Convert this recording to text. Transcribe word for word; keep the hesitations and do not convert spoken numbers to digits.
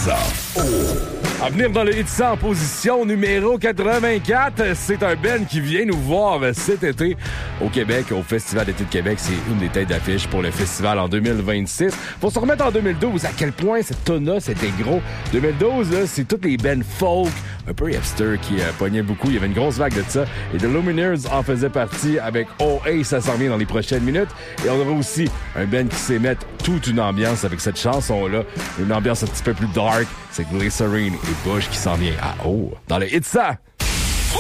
cent. Oh. À venir dans le Hit cent en position numéro quatre-vingt-quatre, c'est un band qui vient nous voir cet été au Québec, au Festival d'été de Québec. C'est une des têtes d'affiche pour le festival en deux mille vingt-six. Faut se remettre en deux mille douze, à quel point cette tonne-là, c'était gros. deux mille douze, là, c'est toutes les bands folk, un peu hipster qui euh, pognaient beaucoup. Il y avait une grosse vague de ça. Et The Lumineers en faisait partie avec O A, ça s'en vient dans les prochaines minutes. Et on aura aussi un band qui sait mettre toute une ambiance avec cette chanson-là. Une ambiance un petit peu plus dark. C'est Glycerine et Bush qui s'en vient à haut dans le Hit cent.